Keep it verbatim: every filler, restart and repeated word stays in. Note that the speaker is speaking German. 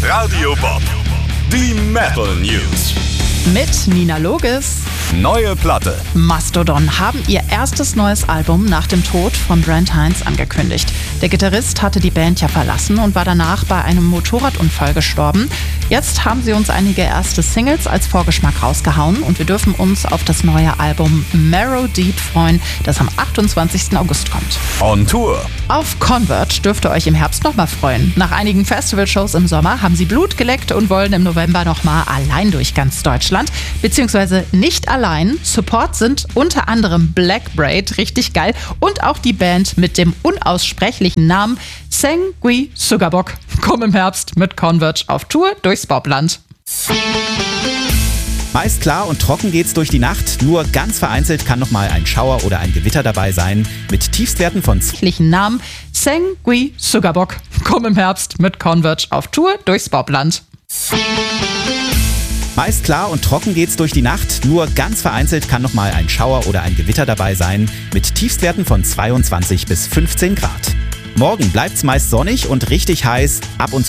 Radio Bob. Die Metal News. Mit Nina Loges. Neue Platte. Mastodon haben ihr erstes neues Album nach dem Tod von Brent Hinds angekündigt. Der Gitarrist hatte die Band ja verlassen und war danach bei einem Motorradunfall gestorben. Jetzt haben sie uns einige erste Singles als Vorgeschmack rausgehauen und wir dürfen uns auf das neue Album Marrow Deep freuen, das am achtundzwanzigsten August kommt. On Tour. Auf Converge dürft ihr euch im Herbst nochmal freuen. Nach einigen Festivalshows im Sommer haben sie Blut geleckt und wollen im November nochmal allein durch ganz Deutschland. Beziehungsweise nicht allein. Support sind unter anderem Black Braid, richtig geil, und auch die Band mit dem unaussprechlichen Namen Sengui Sugabok. Komm im Herbst mit Converge auf Tour durchs Bobland. Meist klar und trocken geht's durch die Nacht, nur ganz vereinzelt kann noch mal ein Schauer oder ein Gewitter dabei sein. Mit Tiefstwerten von Namen Sengui Sugabok. Komm im Herbst mit Converge auf Tour durchs Bobland. Meist klar und trocken geht's durch die Nacht, nur ganz vereinzelt kann noch mal ein Schauer oder ein Gewitter dabei sein. Mit Tiefstwerten von zweiundzwanzig bis fünfzehn Grad. Morgen bleibt's meist sonnig und richtig heiß, ab und